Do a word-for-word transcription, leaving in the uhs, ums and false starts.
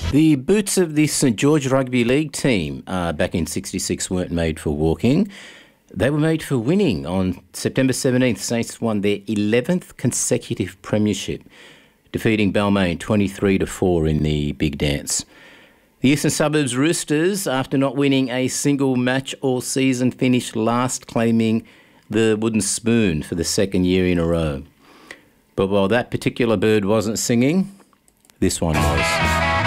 The boots of the St George Rugby League team uh, back in sixty-six weren't made for walking. They were made for winning. On September seventeenth, Saints won their eleventh consecutive premiership, defeating Balmain twenty-three to four in the big dance. The Eastern Suburbs Roosters, after not winning a single match all season, finished last, claiming the wooden spoon for the second year in a row. But while that particular bird wasn't singing, this one was.